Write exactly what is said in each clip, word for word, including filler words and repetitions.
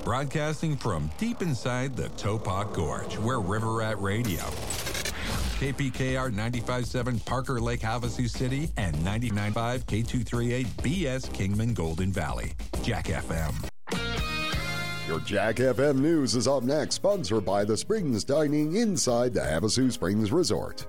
Broadcasting from deep inside the Topok Gorge, where River Rat Radio. K P K R ninety-five point seven Parker Lake, Havasu City, and ninety-nine point five K two thirty-eight B S Kingman Golden Valley. Jack F M. Your Jack F M News is up next, sponsored by the Springs Dining inside the Havasu Springs Resort.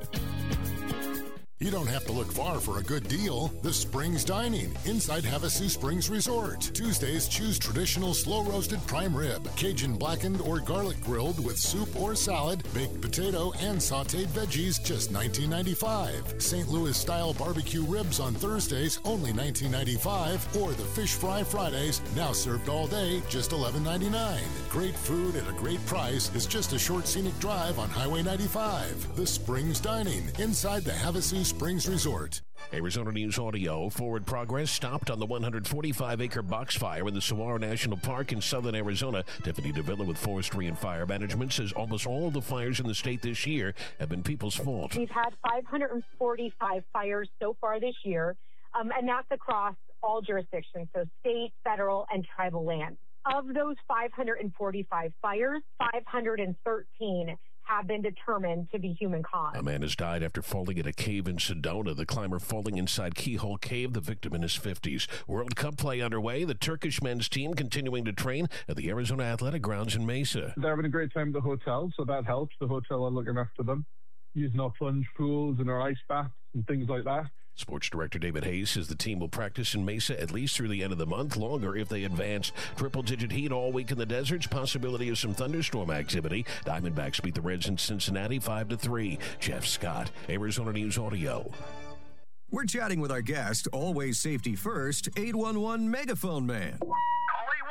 You don't have to look far for a good deal. The Springs Dining inside Havasu Springs Resort. Tuesdays, choose traditional slow-roasted prime rib, Cajun blackened or garlic grilled with soup or salad, baked potato, and sautéed veggies, just nineteen ninety-five dollars. Saint Louis-style barbecue ribs on Thursdays, only nineteen ninety-five dollars. Or the fish fry Fridays, now served all day, just eleven ninety-nine. Great food at a great price is just a short scenic drive on Highway ninety-five. The Springs Dining inside the Havasu Springs Resort. Arizona News Audio. Forward progress stopped on the one hundred forty-five acre box fire in the Saguaro National Park in southern Arizona. Tiffany Davila with Forestry and Fire Management says almost all of the fires in the state this year have been people's fault. We've had five hundred forty-five fires so far this year, um, and that's across all jurisdictions, so state, federal, and tribal land. Of those five hundred forty-five fires, five hundred thirteen have been determined to be human caused. A man has died after falling in a cave in Sedona. The climber falling inside Keyhole Cave, the victim in his fifties. World Cup play underway. The Turkish men's team continuing to train at the Arizona Athletic Grounds in Mesa. They're having a great time at the hotel, so that helps. The hotel are looking after them, using our plunge pools and our ice baths and things like that. Sports Director David Hayes says the team will practice in Mesa at least through the end of the month, longer if they advance. Triple-digit heat all week in the deserts, possibility of some thunderstorm activity. Diamondbacks beat the Reds in Cincinnati five to three. Jeff Scott, Arizona News Audio. We're chatting with our guest, always safety first, eight one one Megaphone Man. Call eight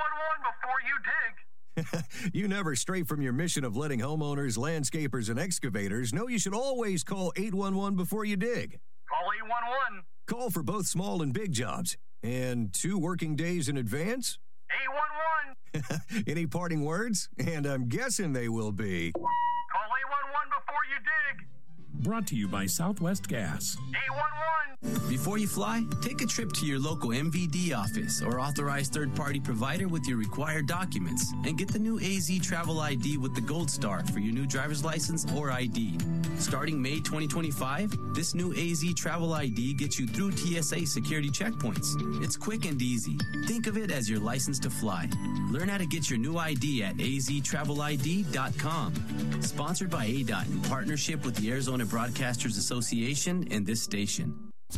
one one before you dig. You never stray from your mission of letting homeowners, landscapers, and excavators know you should always call eight one one before you dig. Call eight one one. Call for both small and big jobs. And two working days in advance? eight one one. Any parting words? And I'm guessing they will be... Call eight one one before you dig. Brought to you by Southwest Gas. eight one one. Before you fly, take a trip to your local M V D office or authorized third-party provider with your required documents and get the new A Z Travel I D with the Gold Star for your new driver's license or I D. Starting May twenty twenty-five, this new A Z Travel I D gets you through T S A security checkpoints. It's quick and easy. Think of it as your license to fly. Learn how to get your new I D at A Z travel I D dot com. Sponsored by A D O T in partnership with the Arizona Broadcasters Association and this station.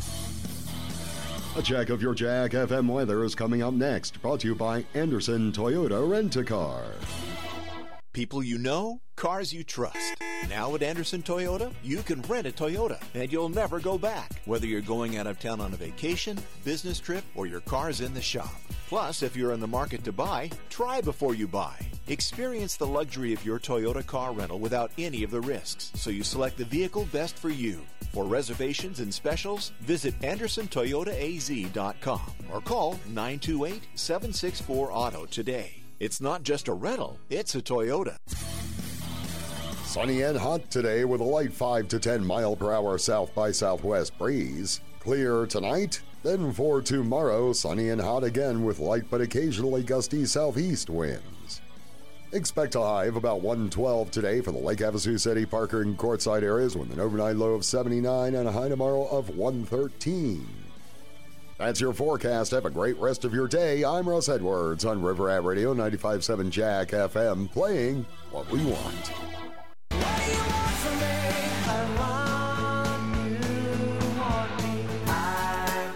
A check of your Jack F M weather is coming up next, brought to you by Anderson Toyota Rent-A-Car. People you know, cars you trust. Now at Anderson Toyota, you can rent a Toyota, and you'll never go back. Whether you're going out of town on a vacation, business trip, or your car's in the shop. Plus, if you're in the market to buy, try before you buy. Experience the luxury of your Toyota car rental without any of the risks, so you select the vehicle best for you. For reservations and specials, visit Anderson Toyota A Z dot com or call nine two eight, seven six four, auto today. It's not just a rental, it's a Toyota. Sunny and hot today with a light five to ten mile per hour south by southwest breeze. Clear tonight, then for tomorrow, sunny and hot again with light but occasionally gusty southeast winds. Expect a high of about one twelve today for the Lake Havasu City, Parker, and Quartzsite areas with an overnight low of seventy-nine and a high tomorrow of one thirteen. That's your forecast. Have a great rest of your day. I'm Russ Edwards on River Rat Radio ninety-five point seven Jack F M, playing what we want.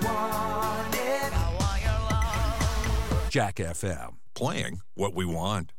Jack F M, playing what we want.